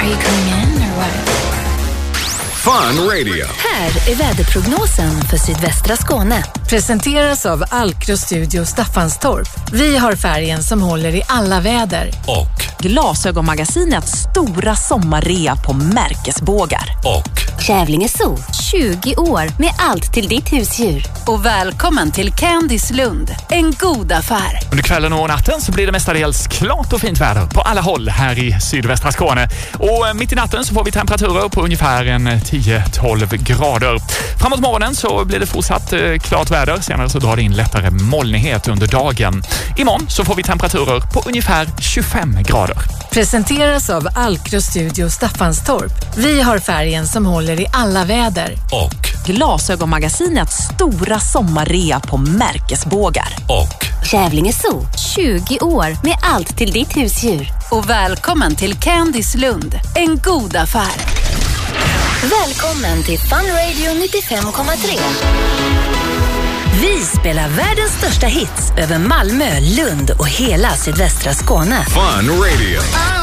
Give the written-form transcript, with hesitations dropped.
Are you coming in or what? Fun Radio. Här är väderprognosen för sydvästra Skåne. Presenteras av Alkro Studio Staffanstorp. Vi har färgen som håller i alla väder. Och Glasögonmagasinets stora sommarrea på märkesbågar. och Kävlinge Zoo, 20 år med allt till ditt husdjur. Och välkommen till Candice Lund, en god affär. Under kvällen och natten så blir det mestadels klart och fint väder på alla håll här i sydvästra Skåne. Och mitt i natten så får vi temperaturer på ungefär 10-12 grader. Framåt morgonen så blir det fortsatt klart väder. Senare så drar det in lättare molnighet under dagen. Imorgon så får vi temperaturer på ungefär 25 grader. Presenteras av Alkro Studio Staffanstorp. Vi har färgen som håller i alla väder. och Glasögonmagasinets stora sommarrea på märkesbågar. och Kävlinge Zoo, 20 år med allt till ditt husdjur. Och välkommen till Candice Lund, en god affär. Välkommen till Fun Radio 95,3. Vi spelar världens största hits över Malmö, Lund och hela sydvästra Skåne. Fun Radio.